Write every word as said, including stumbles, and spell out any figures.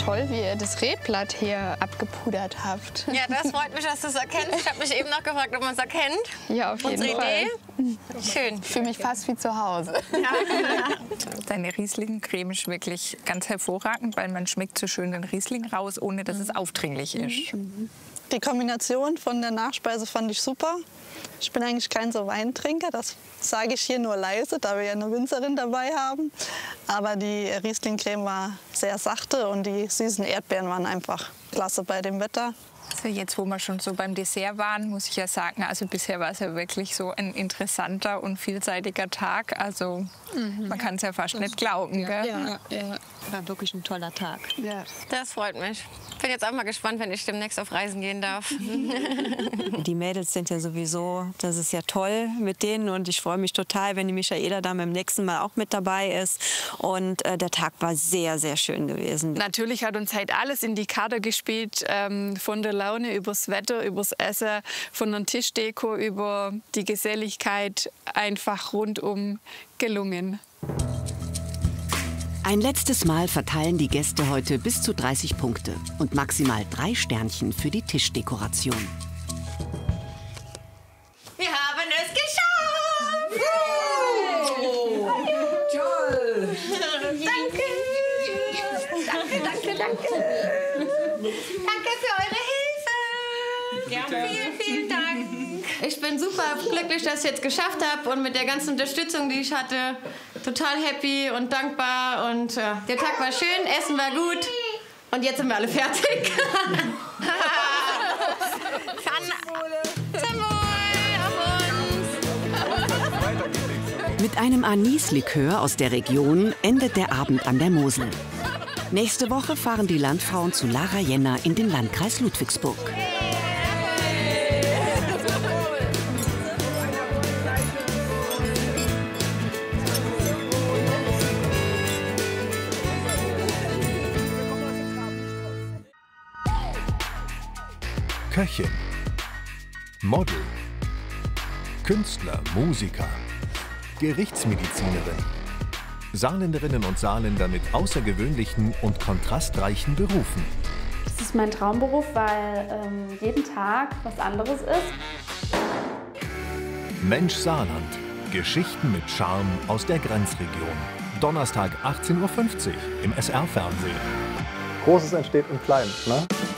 toll, wie ihr das Reblatt hier abgepudert habt. Ja, das freut mich, dass du es erkennst. Ich habe mich eben noch gefragt, ob man es erkennt. Ja, auf jeden Unsere Fall. Idee. Schön. Ich fühle mich fast wie zu Hause. Ja. Deine Riesling-Creme ist wirklich ganz hervorragend, weil man schmeckt so schön den Riesling raus, ohne dass es aufdringlich ist. Die Kombination von der Nachspeise fand ich super. Ich bin eigentlich kein so Weintrinker, das sage ich hier nur leise, da wir ja eine Winzerin dabei haben. Aber die Riesling-Creme war sehr sachte und die süßen Erdbeeren waren einfach klasse bei dem Wetter. Also jetzt, wo wir schon so beim Dessert waren, muss ich ja sagen, also bisher war es ja wirklich so ein interessanter und vielseitiger Tag. Also mhm. man kann es ja fast nicht glauben, gell? Ja, ja, war wirklich ein toller Tag. Ja. Das freut mich. Ich bin jetzt auch mal gespannt, wenn ich demnächst auf Reisen gehen darf. Die Mädels sind ja sowieso, das ist ja toll mit denen und ich freue mich total, wenn die Michaela dann beim nächsten Mal auch mit dabei ist. Und äh, der Tag war sehr, sehr schön gewesen. Natürlich hat uns halt alles in die Karte gespielt, ähm, von der Laune übers Wetter, übers Essen, von der Tischdeko über die Geselligkeit, einfach rundum gelungen. Ein letztes Mal verteilen die Gäste heute bis zu dreißig Punkte und maximal drei Sternchen für die Tischdekoration. Wir haben es geschafft! Oh, toll! Danke! Danke, danke, danke! Danke für eure Hilfe! Gerne. Vielen, vielen Dank! Ich bin super glücklich, dass ich es jetzt geschafft habe und mit der ganzen Unterstützung, die ich hatte, total happy und dankbar. Und äh, der Tag war schön, Essen war gut und jetzt sind wir alle fertig. Zum Wohl auf uns! Mit einem Anislikör aus der Region endet der Abend an der Mosel. Nächste Woche fahren die Landfrauen zu Lara Jenna in den Landkreis Ludwigsburg. Köchin, Model, Künstler, Musiker, Gerichtsmedizinerin. Saarländerinnen und Saarländer mit außergewöhnlichen und kontrastreichen Berufen. Das ist mein Traumberuf, weil ähm, jeden Tag was anderes ist. Mensch Saarland. Geschichten mit Charme aus der Grenzregion. Donnerstag achtzehn Uhr fünfzig im S R-Fernsehen. Großes entsteht im Kleinen, ne?